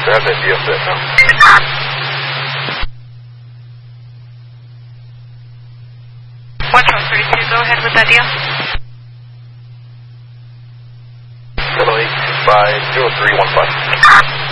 I have that deal set now. Control 32, go ahead with that deal. Hello, 825-0315.